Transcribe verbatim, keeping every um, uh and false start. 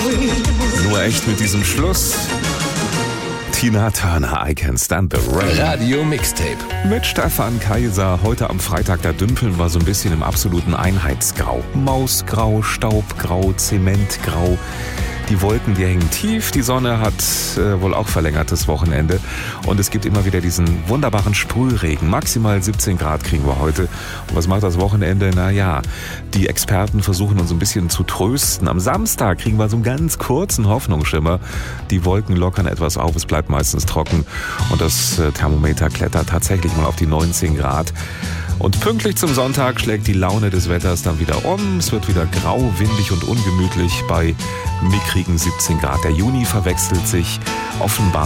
Nur echt mit diesem Schluss. Tina Turner, I Can't Stand the Rain. Radio Mixtape. Mit Stefan Kaiser. Heute am Freitag, da dümpeln wir so ein bisschen im absoluten Einheitsgrau. Mausgrau, Staubgrau, Zementgrau. Die Wolken, die hängen tief. Die Sonne hat äh, wohl auch verlängertes Wochenende. Und es gibt immer wieder diesen wunderbaren Sprühregen. Maximal siebzehn Grad kriegen wir heute. Und was macht das Wochenende? Naja, die Experten versuchen uns ein bisschen zu trösten. Am Samstag kriegen wir so einen ganz kurzen Hoffnungsschimmer. Die Wolken lockern etwas auf. Es bleibt meistens trocken. Und das äh, Thermometer klettert tatsächlich mal auf die neunzehn Grad. Und pünktlich zum Sonntag schlägt die Laune des Wetters dann wieder um. Es wird wieder grau, windig und ungemütlich bei mickrigen siebzehn Grad. Der Juni verwechselt sich offenbar